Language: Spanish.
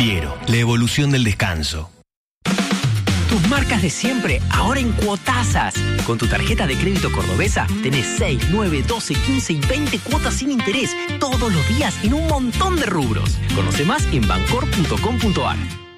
Piero, la evolución del descanso. Tus marcas de siempre, ahora en cuotazas. Con tu tarjeta de crédito Cordobesa, tenés 6, 9, 12, 15 y 20 cuotas sin interés, todos los días en un montón de rubros. Conoce más en bancor.com.ar.